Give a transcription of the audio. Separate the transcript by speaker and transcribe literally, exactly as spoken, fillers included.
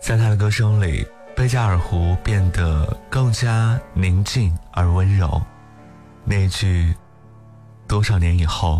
Speaker 1: 在他的歌声里，贝加尔湖变得更加宁静而温柔。那一句多少年以后，